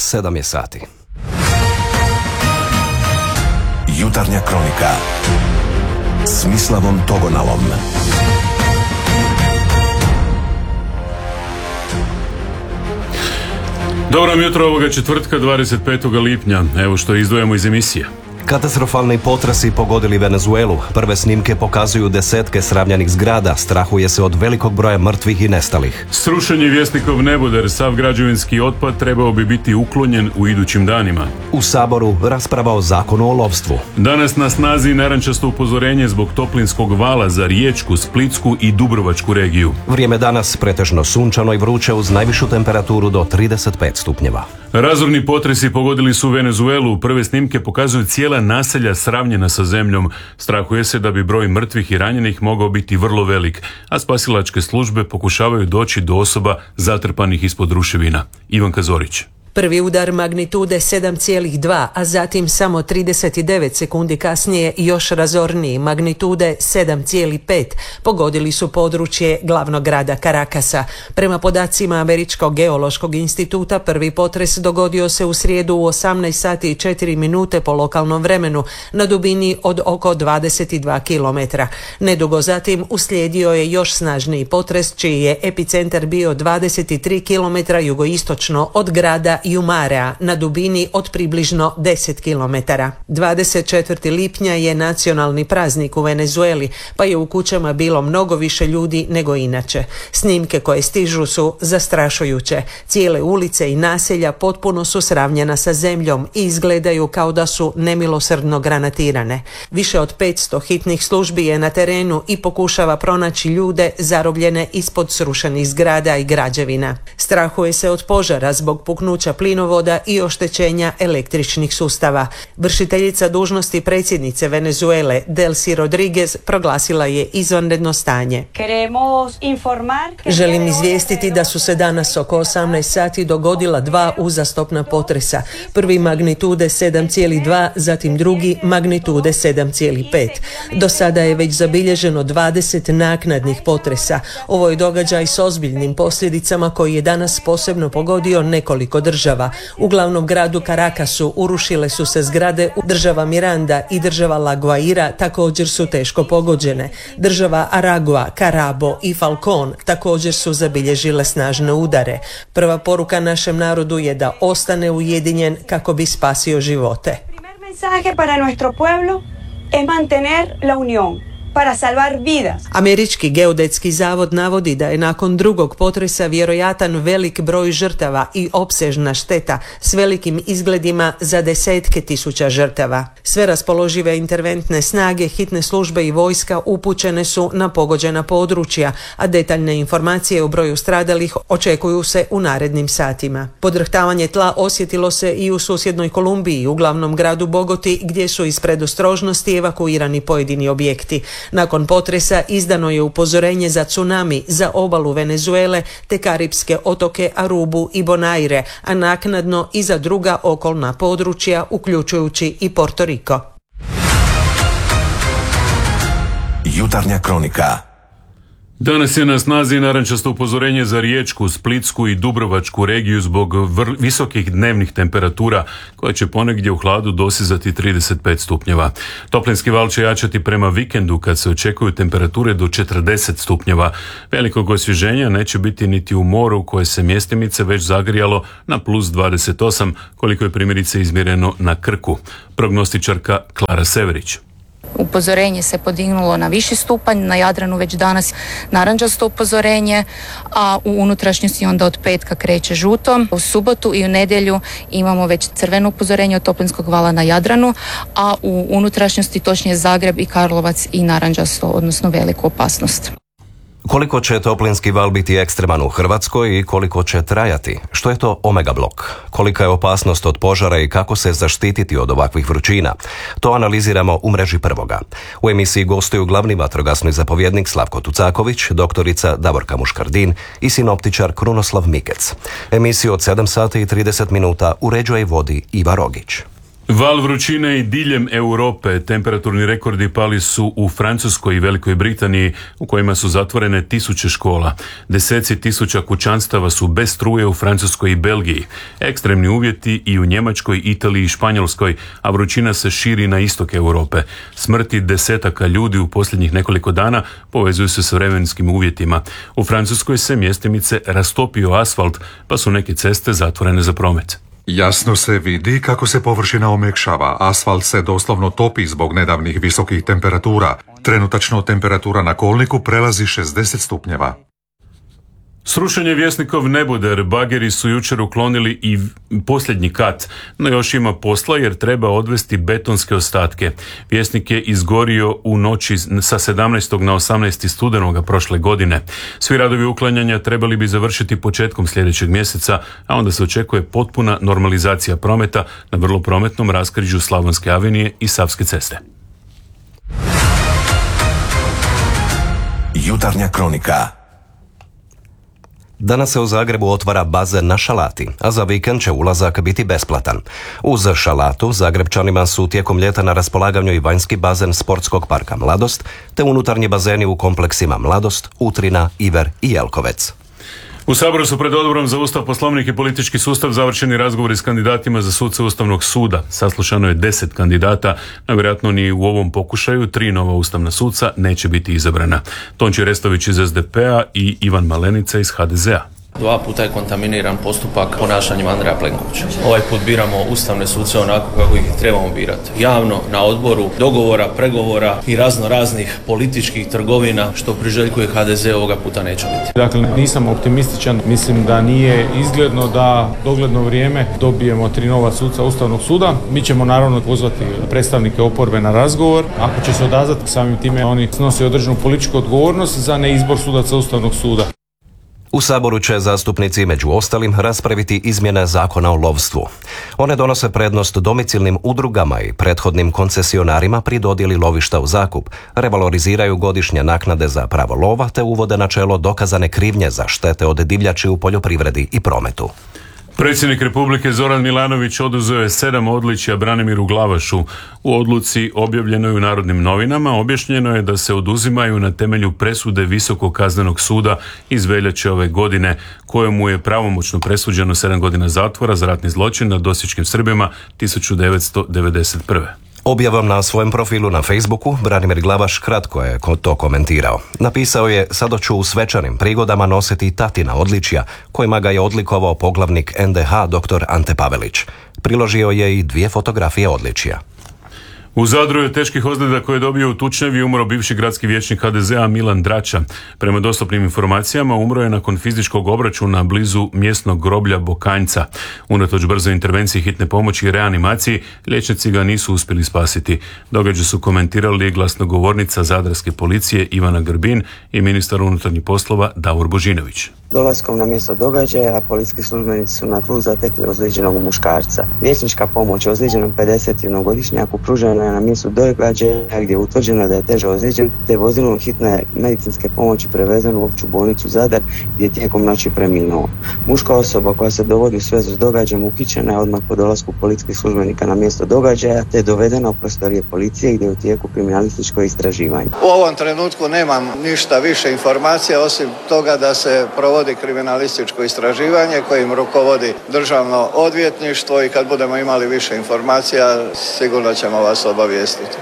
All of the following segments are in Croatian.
7 je sati. Jutarnja kronika s Mislavom Togonalom. Dobro jutro ovoga četvrtka 25. lipnja. Evo što izdvajamo iz emisije. Katastrofalni potresi pogodili Venezuelu. Prve snimke pokazuju desetke sravnjanih zgrada. Strahuje se od velikog broja mrtvih i nestalih. Srušen je Vjesnikov neboder. Sav građevinski otpad trebao bi biti uklonjen u idućim danima. U Saboru rasprava o zakonu o lovstvu. Danas na snazi narančasto upozorenje zbog toplinskog vala za Riječku, Splitsku i Dubrovačku regiju. Vrijeme danas pretežno sunčano i vruće uz najvišu temperaturu do 35 stupnjeva. Razorni potresi pogodili su Venezuelu. Prve snimke pokazuju cijela naselja sravnjena sa zemljom. Strahuje se da bi broj mrtvih i ranjenih mogao biti vrlo velik, a spasilačke službe pokušavaju doći do osoba zatrpanih ispod ruševina. Ivanka Zorić. Prvi udar magnitude 7,2, a zatim samo 39 sekundi kasnije još razorniji magnitude 7,5 pogodili su područje glavnog grada Carakasa. Prema podacima Američkog geološkog instituta, prvi potres dogodio se u srijedu u 18 sati i 4 minute po lokalnom vremenu na dubini od oko 22 km. Nedugo zatim uslijedio je još snažniji potres čiji je epicentar bio 23 km jugoistočno od grada Jumarea na dubini od približno 10 km. 24. lipnja je nacionalni praznik u Venezueli, pa je u kućama bilo mnogo više ljudi nego inače. Snimke koje stižu su zastrašujuće. Cijele ulice i naselja potpuno su sravnjena sa zemljom i izgledaju kao da su nemilosrdno granatirane. Više od 500 hitnih službi je na terenu i pokušava pronaći ljude zarobljene ispod srušenih zgrada i građevina. Strahuje se od požara zbog puknuća plinovoda i oštećenja električnih sustava. Vršiteljica dužnosti predsjednice Venezuele Delcy Rodriguez proglasila je izvanredno stanje. Želim izvijestiti da su se danas oko 18 sati dogodila dva uzastopna potresa. Prvi magnitude 7,2, zatim drugi magnitude 7,5. Do sada je već zabilježeno 20 naknadnih potresa. Ovo je događaj s ozbiljnim posljedicama koji je danas posebno pogodio nekoliko država. U glavnom gradu Caracasu urušile su se zgrade, država Miranda i država La Guaira također su teško pogođene. Država Aragua, Carabo i Falcón također su zabilježile snažne udare. Prva poruka našem narodu je da ostane ujedinjen kako bi spasio živote. Primer mensaje para nuestro pueblo es mantener la unión para salvar vidas. Američki geodetski zavod navodi da je nakon drugog potresa vjerojatan velik broj žrtava i opsežna šteta s velikim izgledima za desetke tisuća žrtava. Sve raspoložive interventne snage, hitne službe i vojska upućene su na pogođena područja, a detaljne informacije o broju stradalih očekuju se u narednim satima. Podrhtavanje tla osjetilo se i u susjednoj Kolumbiji, u glavnom gradu Bogoti, gdje su iz predostrožnosti evakuirani pojedini objekti. Nakon potresa izdano je upozorenje za tsunami za obalu Venezuele te karipske otoke Arubu i Bonaire, a naknadno i za druga okolna područja, uključujući i Porto Rico. Jutarnja kronika. Danas je na snazi narančasto upozorenje za Riječku, Splitsku i Dubrovačku regiju zbog visokih dnevnih temperatura koje će ponegdje u hladu dosizati 35 stupnjeva. Toplinski val će jačati prema vikendu kad se očekuju temperature do 40 stupnjeva. Velikog osvježenja neće biti niti u moru koje se mjestimice već zagrijalo na plus 28, koliko je primjerice izmjereno na Krku. Prognostičarka Klara Severić. Upozorenje se podignulo na viši stupanj, na Jadranu već danas narančasto upozorenje, a u unutrašnjosti onda od petka kreće žuto. U subotu i u nedjelju imamo već crveno upozorenje od toplinskog vala na Jadranu, a u unutrašnjosti točnije Zagreb i Karlovac i narančasto, odnosno veliku opasnost. Koliko će toplinski val biti ekstreman u Hrvatskoj i koliko će trajati? Što je to omega blok? Kolika je opasnost od požara i kako se zaštititi od ovakvih vrućina? To analiziramo u mreži Prvoga. U emisiji gostuju glavni vatrogasni zapovjednik Slavko Tucaković, doktorica Davorka Muškardin i sinoptičar Krunoslav Mikec. Emisiju od 7 sati i 30 minuta uređuje i vodi Iva Rogić. Val vrućine i diljem Europe. Temperaturni rekordi pali su u Francuskoj i Velikoj Britaniji, u kojima su zatvorene tisuće škola. Deseci tisuća kućanstava su bez struje u Francuskoj i Belgiji. Ekstremni uvjeti i u Njemačkoj, Italiji i Španjolskoj, a vrućina se širi na istok Europe. Smrti desetaka ljudi u posljednjih nekoliko dana povezuju se s vremenskim uvjetima. U Francuskoj se mjestimice rastopio asfalt, pa su neke ceste zatvorene za promet. Jasno se vidi kako se površina omekšava. Asfalt se doslovno topi zbog nedavnih visokih temperatura. Trenutačno temperatura na kolniku prelazi 60 stupnjeva. Srušen je Vjesnikov neboder, bageri su jučer uklonili i posljednji kat, no još ima posla jer treba odvesti betonske ostatke. Vjesnik je izgorio u noći sa 17. na 18. studenoga prošle godine. Svi radovi uklanjanja trebali bi završiti početkom sljedećeg mjeseca, a onda se očekuje potpuna normalizacija prometa na vrlo prometnom raskrižju Slavonske avenije i Savske ceste. Jutarnja kronika. Danas se u Zagrebu otvara bazen na Šalati, a za vikend će ulazak biti besplatan. Uz Šalatu, Zagrebčanima su tijekom ljeta na raspolaganju i vanjski bazen sportskog parka Mladost, te unutarnji bazeni u kompleksima Mladost, Utrina, Iver i Jelkovec. U Saboru su pred Odborom za Ustav, Poslovnik i politički sustav završeni razgovori s kandidatima za suce Ustavnog suda. Saslušano je 10 kandidata, a vjerojatno ni u ovom pokušaju 3 nova ustavna suca neće biti izabrana. Tonči Restović iz SDP-a i Ivan Malenica iz HDZ-a. 2 puta je kontaminiran postupak ponašanjem Andreja Plenkovića. Ovaj put biramo ustavne suce onako kako ih trebamo birati. Javno, na odboru, dogovora, pregovora i raznih političkih trgovina što priželjkuje HDZ ovoga puta neće biti. Dakle, nisam optimističan. Mislim da nije izgledno da dogledno vrijeme dobijemo 3 nova suca Ustavnog suda. Mi ćemo naravno pozvati predstavnike oporbe na razgovor. Ako će se odazvati, samim time oni snose određenu političku odgovornost za neizbor sudaca Ustavnog suda. U Saboru će zastupnici među ostalim raspraviti izmjene zakona o lovstvu. One donose prednost domicilnim udrugama i prethodnim koncesionarima pri dodjeli lovišta u zakup, revaloriziraju godišnje naknade za pravo lova te uvode načelo dokazane krivnje za štete od divljači u poljoprivredi i prometu. Predsjednik Republike Zoran Milanović oduzeo je 7 odličja Branimiru Glavašu. U odluci objavljenoj u Narodnim novinama objašnjeno je da se oduzimaju na temelju presude Visokog kaznenog suda iz veljače ove godine, kojemu je pravomoćno presuđeno 7 godina zatvora za ratni zločin nad osječkim Srbima 1991. Objavom na svojem profilu na Facebooku, Branimir Glavaš kratko je to komentirao. Napisao je: "Sada ću u svečanim prigodama nositi tatina odličja, kojima ga je odlikovao poglavnik NDH dr. Ante Pavelić." Priložio je i 2 fotografije odličja. U Zadru je teških ozljeda koje je dobio u tučnjavi umro bivši gradski vijećnik HDZ-a Milan Drača. Prema dostupnim informacijama umro je nakon fizičkog obračuna blizu mjesnog groblja Bokanjca. Unatoč brzoj intervenciji hitne pomoći i reanimaciji, liječnici ga nisu uspjeli spasiti. Događaj su komentirali glasnogovornica zadarske policije Ivana Grbin i ministar unutarnjih poslova Davor Božinović. Dolaskom na mjesto događaja, policijski službenici su na tlu zatekli ozlijeđenog muškarca. Liječnička pomoć ozlijeđenom 51-godišnjaku pružena je na mjestu događaja gdje je utvrđeno da je teže ozlijeđen, te vozilom hitne medicinske pomoći prevezen u opću bolnicu Zadar gdje je tijekom noći preminuo. Muška osoba koja se dovodi u svezu s događajem uhićena je odmah po dolasku policijskih službenika na mjesto događaja, te je dovedena u prostorije policije gdje je u tijeku kriminalističko istraživanje. U ovom trenutku nemam ništa više informacija osim toga da se provodi kriminalističko istraživanje kojim rukovodi Državno odvjetništvo i kad budemo imali više informacija sigurno ćemo vas obavijestiti.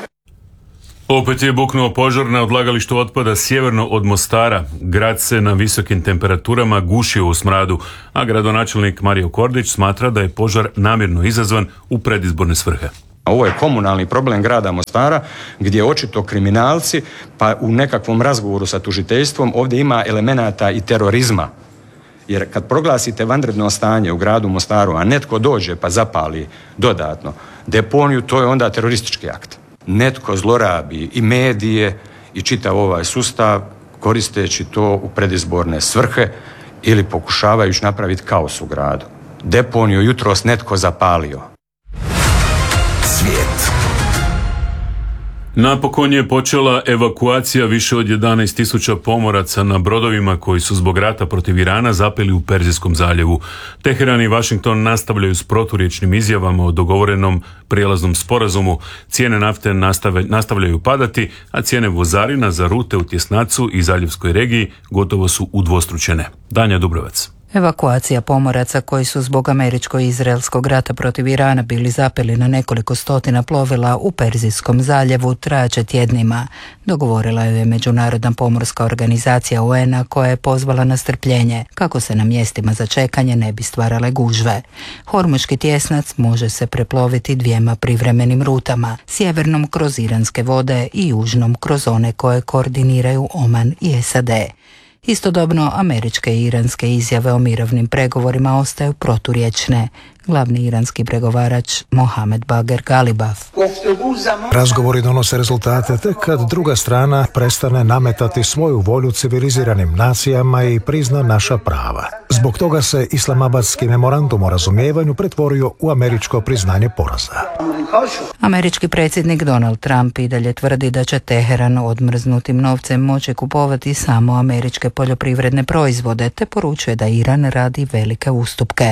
Opet je buknuo požar na odlagalištu otpada sjeverno od Mostara. Grad se na visokim temperaturama gušio u smradu, a gradonačelnik Mario Kordić smatra da je požar namjerno izazvan u predizborne svrhe. Ovo je komunalni problem grada Mostara gdje očito kriminalci, pa u nekakvom razgovoru sa tužiteljstvom ovdje ima elemenata i terorizma. Jer kad proglasite vanredno stanje u gradu Mostaru, a netko dođe pa zapali dodatno deponiju, to je onda teroristički akt. Netko zlorabi i medije i čitav ovaj sustav koristeći to u predizborne svrhe ili pokušavajući napraviti kaos u gradu. Deponiju jutros netko zapalio. Svijet. Napokon je počela evakuacija više od 11.000 pomoraca na brodovima koji su zbog rata protiv Irana zapeli u Perzijskom zaljevu. Teheran i Washington nastavljaju s proturječnim izjavama o dogovorenom prijelaznom sporazumu. Cijene nafte nastavljaju padati, a cijene vozarina za rute u Tjesnacu i zaljevskoj regiji gotovo su udvostručene. Danja Dubrovac. Evakuacija pomoraca koji su zbog američko-izraelskog rata protiv Irana bili zapeli na nekoliko stotina plovila u Perzijskom zaljevu trajaće tjednima. Dogovorila je Međunarodna pomorska organizacija UN-a koja je pozvala na strpljenje kako se na mjestima za čekanje ne bi stvarale gužve. Hormuški tjesnac može se preploviti dvijema privremenim rutama, sjevernom kroz iranske vode i južnom kroz one koje koordiniraju Oman i SAD. Istodobno, američke i iranske izjave o mirovnim pregovorima ostaju proturječne. Glavni iranski pregovarač Mohamed Bagher Ghalibaf. Razgovori donose rezultate tek kad druga strana prestane nametati svoju volju civiliziranim nacijama i prizna naša prava. Zbog toga se Islamabadski memorandum o razumijevanju pretvorio u američko priznanje poraza. Američki predsjednik Donald Trump i dalje tvrdi da će Teheran odmrznutim novcem moći kupovati samo američke poljoprivredne proizvode, te poručuje da Iran radi velike ustupke.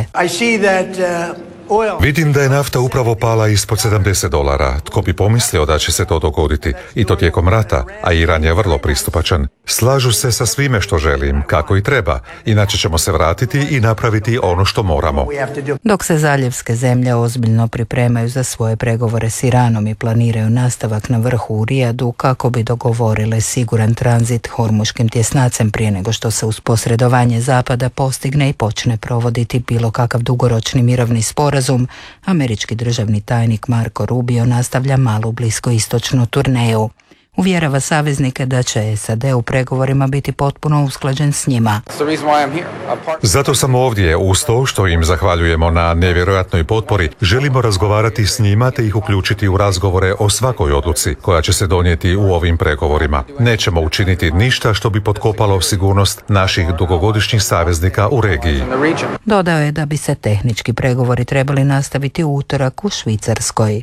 Vidim da je nafta upravo pala ispod $70. Tko bi pomislio da će se to dogoditi? I to tijekom rata, a Iran je vrlo pristupačan. Slažu se sa svime što želim, kako i treba. Inače ćemo se vratiti i napraviti ono što moramo. Dok se zaljevske zemlje ozbiljno pripremaju za svoje pregovore s Iranom i planiraju nastavak na vrhu u Rijadu kako bi dogovorile siguran tranzit hormuškim tjesnacem prije nego što se uz posredovanje Zapada postigne i počne provoditi bilo kakav dugoročni mirovni sporazum, američki državni tajnik Marco Rubio nastavlja malu bliskoistočnu turneju. Uvjerava saveznike da će SAD u pregovorima biti potpuno usklađen s njima. Zato sam ovdje, uz to što im zahvaljujemo na nevjerojatnoj potpori, želimo razgovarati s njima te ih uključiti u razgovore o svakoj odluci koja će se donijeti u ovim pregovorima. Nećemo učiniti ništa što bi potkopalo sigurnost naših dugogodišnjih saveznika u regiji. Dodao je da bi se tehnički pregovori trebali nastaviti u utorak u Švicarskoj.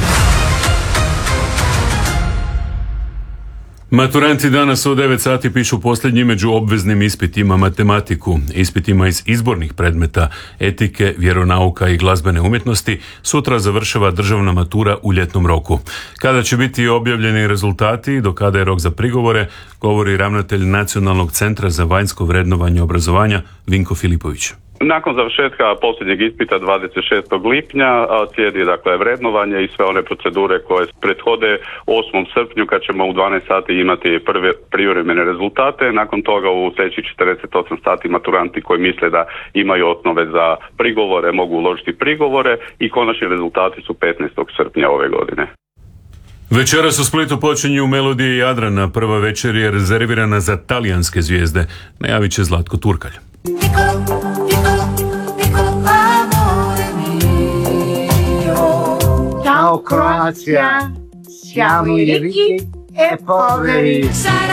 Maturanti danas od 9 sati pišu posljednji među obveznim ispitima matematiku, ispitima iz izbornih predmeta, etike, vjeronauka i glazbene umjetnosti. Sutra završava državna matura u ljetnom roku. Kada će biti objavljeni rezultati, do kada je rok za prigovore, govori ravnatelj Nacionalnog centra za vanjsko vrednovanje obrazovanja Vinko Filipović. Nakon završetka posljednjeg ispita 26. lipnja slijedi vrednovanje i sve one procedure koje prethode 8. srpnju kad ćemo u 12 sati imati prve privremene rezultate. Nakon toga u sljedećih 48 sati maturanti koji misle da imaju osnove za prigovore mogu uložiti prigovore i konačni rezultati su 15. srpnja ove godine. Večeras u Splitu počinju Melodije Jadrana. Prva večer je rezervirana za talijanske zvijezde. Najavit će Zlatko Turkalj. Ciao Croazia, siamo i ricchi e poveri.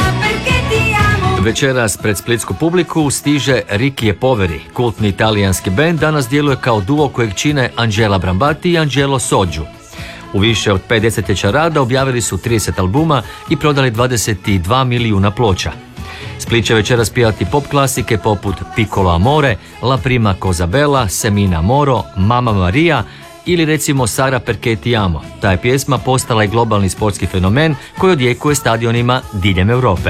Večeras pred splitsku publiku stiže Ricchi e Poveri. Kultni italijanski bend danas djeluje kao duo kojeg čine Angela Brambati i Angelo Soggiu. U više od 5 desetljeća rada objavili su 30 albuma i prodali 22 milijuna ploča. Split će večeras pjevati pop klasike poput Piccolo Amore, La prima cosa bella, Semina Moro, Mamma Maria ili recimo Sara perché ti amo. Ta je pjesma postala i globalni sportski fenomen koji odjekuje stadionima diljem Europe.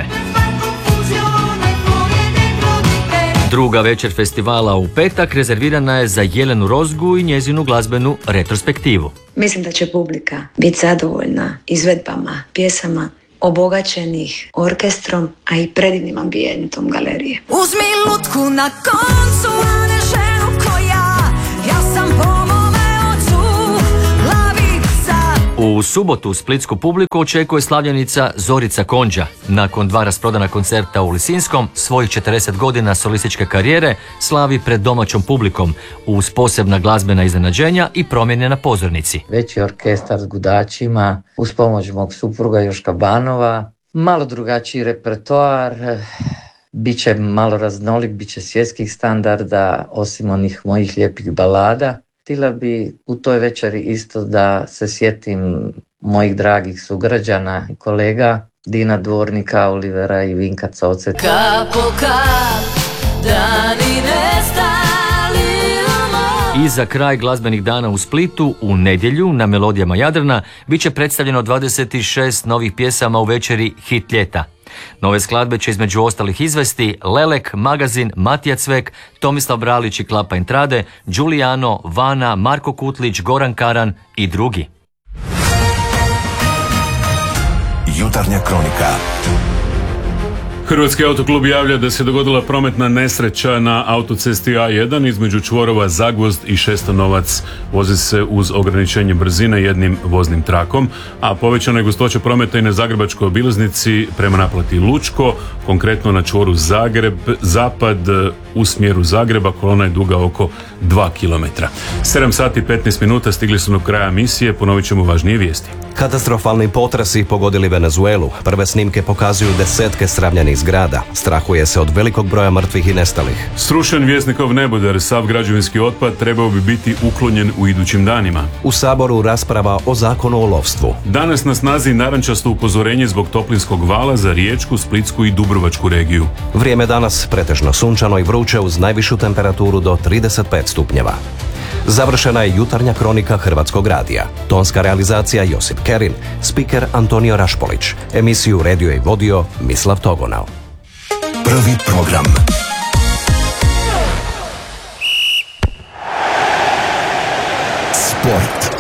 Druga večer festivala u petak rezervirana je za Jelenu Rozgu i njezinu glazbenu retrospektivu. Mislim da će publika biti zadovoljna izvedbama pjesama obogaćenih orkestrom, a i predivnim ambijentom galerije. Uzmi lutku na koncu, ne ženu koja, ja sam po mome ocu, lavica. U subotu splitsku publiku očekuje slavljenica Zorica Konđa. Nakon 2 rasprodana koncerta u Lisinskom, svojih 40 godina solističke karijere slavi pred domaćom publikom uz posebna glazbena iznenađenja i promjene na pozornici. Veći orkestar s gudačima, uz pomoć mog supruga Joška Banova, malo drugačiji repertoar, bit će malo raznolik, bit će svjetskih standarda, osim onih mojih lijepih balada. Htjela bi u toj večeri isto da se sjetim mojih dragih sugrađana i kolega Dina Dvornika, Olivera i Vinka Covce. Kap po kap, dani nestali u moru. I za kraj glazbenih dana u Splitu, u nedjelju na Melodijama Jadrana bit će predstavljeno 26 novih pjesama u večeri Hit ljeta. Nove skladbe će između ostalih izvesti Lelek, Magazin, Matija Cvek, Tomislav Bralić i Klapa Entrade, Giuliano, Vana, Marko Kutlić, Goran Karan i drugi. Jutarnja kronika. Hrvatski autoklub javlja da se dogodila prometna nesreća na autocesti A1 između čvorova Zagvozd i Šestanovac. Vozi se uz ograničenje brzine jednim voznim trakom, a povećana je gustoća prometa i na zagrebačkoj obilaznici prema naplati Lučko, konkretno na čvoru Zagreb, zapad u smjeru Zagreba, kolona je duga oko 2 km. 7 sati i 15 minuta stigli su do kraja emisije, ponovit ćemo važnije vijesti. Katastrofalni potresi pogodili Venezuelu. Prve snimke pokazuju desetke sravnjenih zgrada. Strahuje se od velikog broja mrtvih i nestalih. Srušen Vjesnikov nebodar, sav građevinski otpad trebao bi biti uklonjen u idućim danima. U Saboru rasprava o zakonu o lovstvu. Danas na snazi narančasto upozorenje zbog toplinskog vala za Riječku, Splitsku i Dubrovačku regiju. Vrijeme danas pretežno sunčano i vruće uz najvišu temperaturu do 35 stupnjeva. Završena je jutarnja kronika Hrvatskog radija. Tonska realizacija Josip Kerin, spiker Antonio Rašpolić. Emisiju redio i vodio Mislav Togonal. Prvi program. Sport.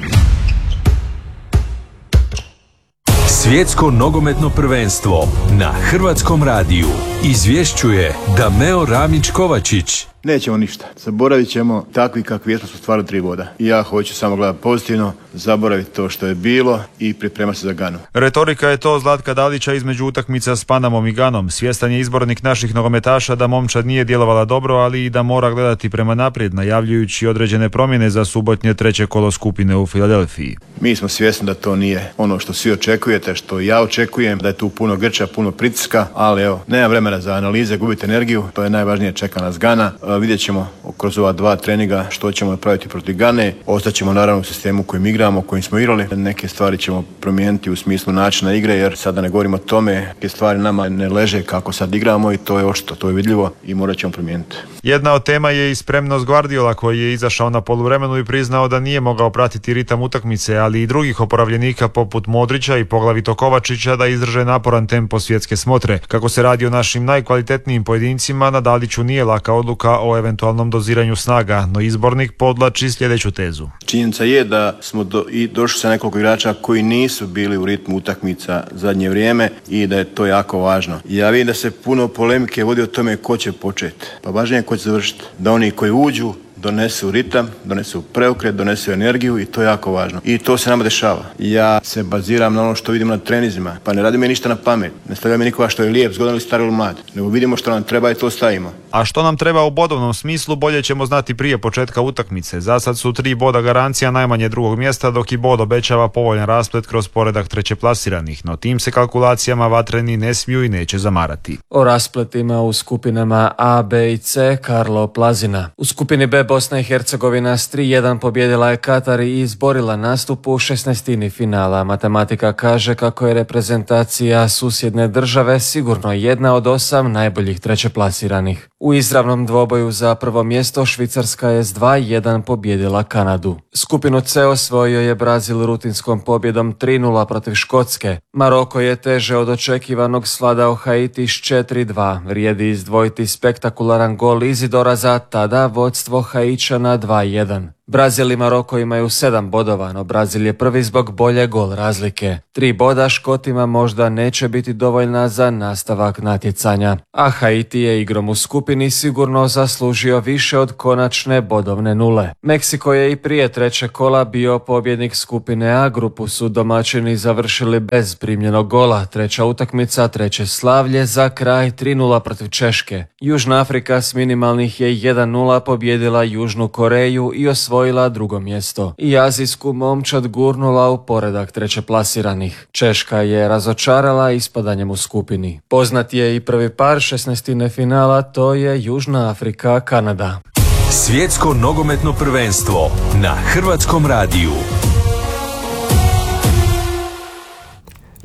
Svjetsko nogometno prvenstvo na Hrvatskom radiju izvješćuje Dameo Ramić-Kovačić. Nećemo ništa. Zaboravit ćemo takvi kakvi jesmo su stvarno 3 boda. I ja hoću samo gledati pozitivno, zaboraviti to što je bilo i pripremati se za Ganu. Retorika je to Zlatka Dalića između utakmica s Panamom i Ganom. Svjestan je izbornik naših nogometaša da momčad nije djelovala dobro, ali i da mora gledati prema naprijed, najavljujući određene promjene za subotnje 3. kolo skupine u Filadelfiji. Mi smo svjesni da to nije ono što svi očekujete, što ja očekujem, da je tu puno grča, puno pritiska, ali evo, nema vremena za analize, gubite energiju, to je najvažnije, čeka nas Gana. Vidjet ćemo kroz ova 2 treninga što ćemo napraviti protiv Gane. Ostaćemo naravno u sistemu kojim igramo, kojim smo igrali. Neke stvari ćemo promijeniti u smislu načina igre, jer sada ne govorimo o tome. Neke stvari nama ne leže kako sad igramo i to je očito, to je vidljivo i morat ćemo promijeniti. Jedna od tema je i spremnost Guardiola, koji je izašao na poluvremenu i priznao da nije mogao pratiti ritam utakmice, ali i drugih oporavljenika poput Modrića i poglavito Kovačića da izdrže naporan tempo svjetske smotre. Kako se radi o našim najkvalitetnijim pojedincima, na Daliću nije laka odluka o eventualnom doziranju snaga, no izbornik podlači sljedeću tezu. Činjenica je da smo došli sa nekoliko igrača koji nisu bili u ritmu utakmica zadnje vrijeme i da je to jako važno. Ja vidim da se puno polemike vodi o tome ko će početi. Pa važnije je ko će završiti. Da oni koji uđu donesu ritam, donesu preokret, donesu energiju i to je jako važno. I to se nama dešava. Ja se baziram na ono što vidimo na trenizima, pa ne radim mi ništa na pamet. Ne stavljam mi nikoga što je lijep, zgodan ili star ili mlad. Nego vidimo što nam treba i to stavimo. A što nam treba u bodovnom smislu bolje ćemo znati prije početka utakmice. Za sad su 3 boda garancija najmanje 2. mjesta, dok i bod obećava povoljan rasplet kroz poredak trećeplasiranih, no tim se kalkulacijama vatreni ne smiju i neće zamarati. O raspletima u skupinama A, B i C Karlo Plazina. U skupini B Bosna i Hercegovina s 3-1 pobjedila je Katar i izborila nastup u 16. finala. Matematika kaže kako je reprezentacija susjedne države sigurno jedna od 8 najboljih trećeplasiranih. U izravnom dvoboju za prvo mjesto Švicarska je s 2-1 pobjedila Kanadu. Skupinu C osvojio je Brazil rutinskom pobjedom 3-0 protiv Škotske. Maroko je teže od očekivanog svladao Haiti s 4-2. Vrijedi izdvojiti spektakularan gol Izidora za tada vodstvo Haičana 2-1. Brazil i Maroko imaju 7 bodova, no Brazil je prvi zbog bolje gol razlike. 3 boda Škotima možda neće biti dovoljna za nastavak natjecanja, a Haiti je igrom u skupini sigurno zaslužio više od konačne bodovne nule. Meksiko je i prije 3. kola bio pobjednik skupine A, grupu su domaćini završili bez primljenog gola. 3. utakmica, 3. slavlje, za kraj 3-0 protiv Češke. Južna Afrika s minimalnih je 1-0 pobjedila Južnu Koreju i osvojila 2. mjesto. I azijsku momčad gurnula u poredak trećeplasiranih. Češka je razočarala ispadanjem u skupini. Poznat je i prvi par 16. finala, to je Južna Afrika, Kanada. Svjetsko nogometno prvenstvo na Hrvatskom radiju.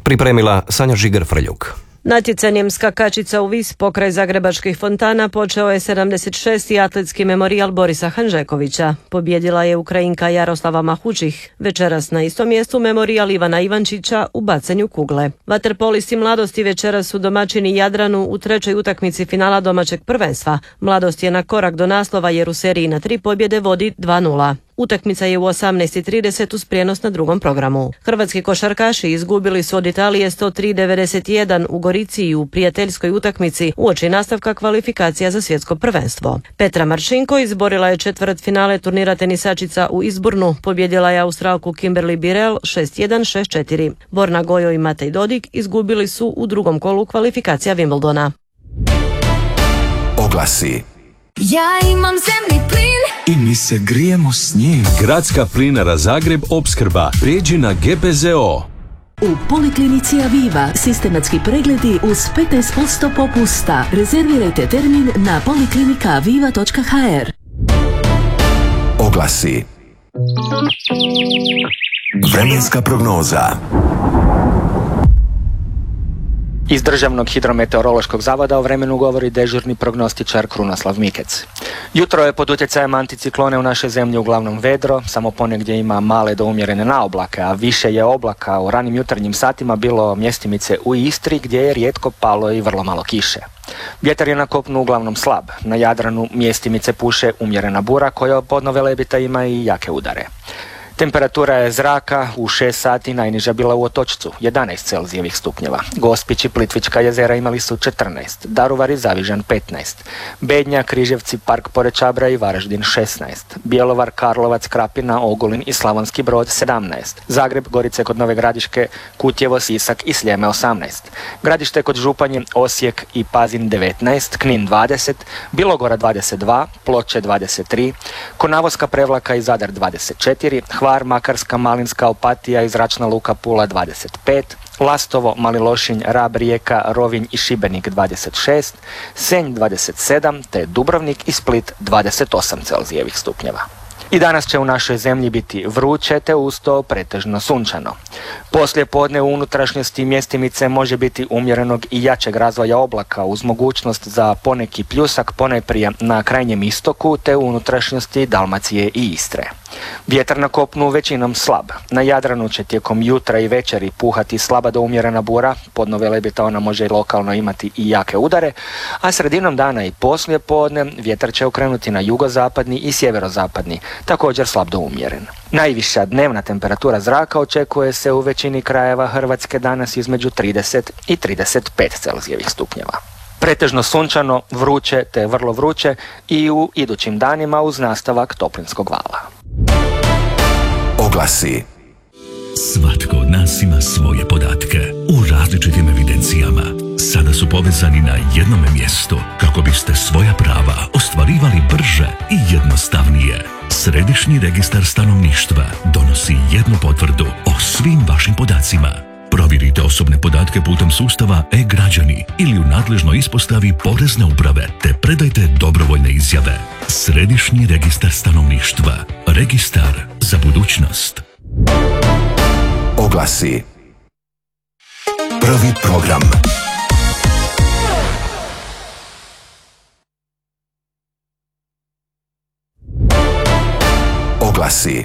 Pripremila Sanja Žiger-Frljuk. Natjecanjem skakačica u vis pokraj zagrebačkih fontana počeo je 76. atletski memorijal Borisa Hanžekovića. Pobjedila je Ukrajinka Jaroslava Mahučih. Večeras na istom mjestu memorijal Ivana Ivančića u bacanju kugle. Vaterpolisti Mladosti večeras su domaćini Jadranu u trećoj utakmici finala domaćeg prvenstva. Mladost je na korak do naslova jer u seriji na 3 pobjede vodi 2:0. Utakmica je u 18:30 uz prijenos na drugom programu. Hrvatski košarkaši izgubili su od Italije 103-91 u Gorici i u prijateljskoj utakmici uoči nastavka kvalifikacija za svjetsko prvenstvo. Petra Marčinko izborila je četvrtfinale turnira tenisačica u Izburnu, pobjedila je Australku Kimberly Birrell 6-1, 6-4. Borna Gojo i Matej Dodik izgubili su u drugom kolu kvalifikacija Wimbledona. Oglasi. Ja imam zemni plin I mi se grijemo s njim. Gradska plinara Zagreb opskrba. Prijeđi na GPZO. U Poliklinici Aviva sistematski pregledi uz 15% popusta. Rezervirajte termin na poliklinikaaviva.hr. Oglasi. Vremenska prognoza. Iz Državnog hidrometeorološkog zavoda o vremenu govori dežurni prognostičar Krunoslav Mikec. Jutro je pod utjecajem anticiklone u našoj zemlji uglavnom vedro, samo ponegdje ima male do umjerene naoblake, a više je oblaka u ranim jutarnjim satima bilo mjestimice u Istri gdje je rijetko palo i vrlo malo kiše. Vjetar je na kopnu uglavnom slab, na Jadranu mjestimice puše umjerena bura koja podno Velebita ima i jake udare. Temperatura je zraka u 6 sati najniža bila u Otočcu, 11 Celzijevih stupnjeva. Gospić i Plitvička jezera imali su 14, Daruvar i Zavižan 15, Bednja, Križevci, Park pored Čabra i Varaždin 16, Bjelovar, Karlovac, Krapina, Ogulin i Slavonski Brod 17, Zagreb, Gorice kod Nove Gradiške, Kutjevo, Sisak i Sljeme 18, Gradište kod Županje, Osijek i Pazin 19, Knin 20, Bilogora 22, Ploče 23, Konavoska, Prevlaka i Zadar 24, Hvar, Makarska, Malinska, Opatija i Zračna luka Pula 25, Lastovo, Mali Lošinj, Rab, Rijeka, Rovinj i Šibenik 26, Senj 27 te Dubrovnik i Split 28 Celzijevih stupnjeva. I danas će u našoj zemlji biti vruće te uz to pretežno sunčano. Poslije podne u unutrašnjosti mjestimice može biti umjerenog i jačeg razvoja oblaka uz mogućnost za poneki pljusak ponajprije na krajnjem istoku te u unutrašnjosti Dalmacije i Istre. Vjetar na kopnu većinom slab. Na Jadranu će tijekom jutra i večeri puhati slaba do umjerena bura, podno Velebita ona može i lokalno imati i jake udare, a sredinom dana i poslije podne vjetar će okrenuti na jugozapadni i sjeverozapadni, također slab do umjeren. Najviša dnevna temperatura zraka očekuje se u većini krajeva Hrvatske danas između 30 i 35 Celzijevih stupnjeva. Pretežno sunčano, vruće te vrlo vruće i u idućim danima uz nastavak toplinskog vala. Oglasi. Svatko od nas ima svoje podatke u različitim evidencijama. Sada su povezani na jednom mjestu kako biste svoja prava ostvarivali brže i jednostavnije. Središnji registar stanovništva donosi jednu potvrdu o svim vašim podacima. Provjerite osobne podatke putem sustava e-građani ili u nadležnoj ispostavi Porezne uprave te predajte dobrovoljne izjave. Središnji registar stanovništva. Registar za budućnost. Oglasi. Prvi program. Oglasi.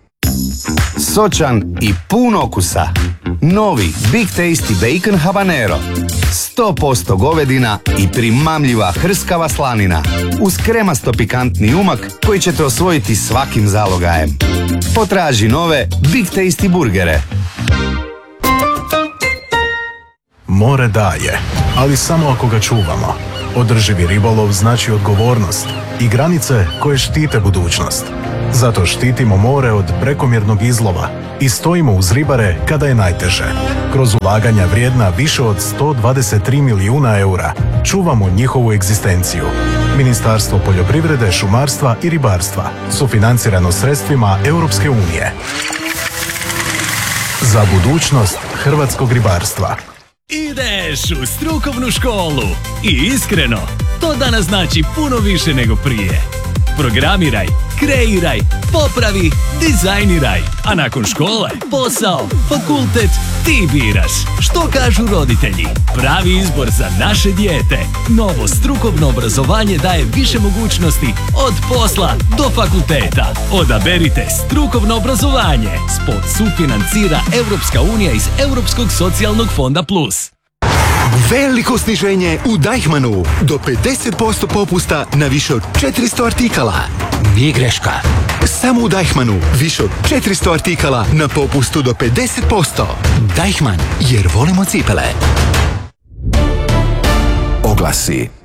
Sočan i pun okusa. Novi Big Tasty Bacon Habanero. 100% govedina i primamljiva hrskava slanina. Uz kremasto pikantni umak koji ćete osvojiti svakim zalogajem. Potraži nove Big Tasty burgere. More daje, ali samo ako ga čuvamo. Održivi ribolov znači odgovornost i granice koje štite budućnost. Zato štitimo more od prekomjernog izlova i stojimo uz ribare kada je najteže. Kroz ulaganja vrijedna više od 123 milijuna eura čuvamo njihovu egzistenciju. Ministarstvo poljoprivrede, šumarstva i ribarstva sufinancirano sredstvima Europske unije. Za budućnost hrvatskog ribarstva. Ideš u strukovnu školu i iskreno, to danas znači puno više nego prije. Programiraj kreiraj, popravi, dizajniraj. A nakon škole, posao, fakultet, ti biraš. Što kažu roditelji? Pravi izbor za naše dijete. Novo strukovno obrazovanje daje više mogućnosti od posla do fakulteta. Odaberite strukovno obrazovanje. Spot sufinancira Europska unija iz Europskog socijalnog fonda Plus. Veliko sniženje u Deichmannu. Do 50% popusta na više od 400 artikala. Nije greška. Samo u Deichmannu više od 400 artikala na popustu do 50%. Deichmann, jer volimo cipele. Oglasi.